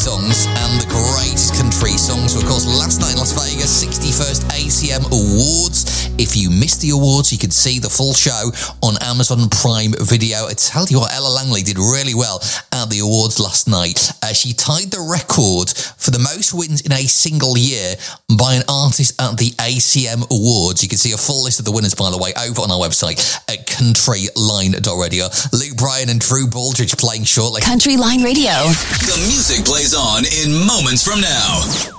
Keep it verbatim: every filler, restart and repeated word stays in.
songs and the greatest country songs. So, of course, last night in Las Vegas, sixty-first A C M Awards. If you missed the awards, you could see the full show on Amazon Prime Video. I tell you what, Ella Langley did really well at the awards last night. Uh, she tied the record for the most wins in a single year by an artist at the A C M Awards. You can see a full list of the winners, by the way, over on our website at countryline dot radio. Luke Bryan and Drew Baldridge playing shortly. Country Line Radio. The music plays on in moments from now.